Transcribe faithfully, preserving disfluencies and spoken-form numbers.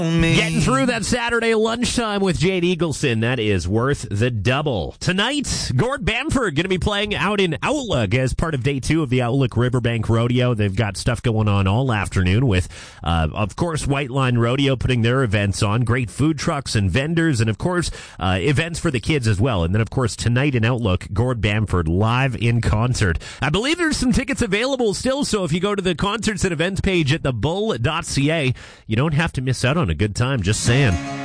Getting through that Saturday lunchtime with Jade Eagleson, that is worth the double. Tonight, Gord Bamford going to be playing out in Outlook as part of day two of the Outlook Riverbank Rodeo. They've got stuff going on all afternoon with, uh, of course, White Line Rodeo putting their events on, great food trucks and vendors, and, of course, uh, events for the kids as well. And then, of course, tonight in Outlook, Gord Bamford live in concert. I believe there's some tickets available still, so if you go to the concerts and events page at the bull dot c a, you don't have to miss out on a good time, just saying.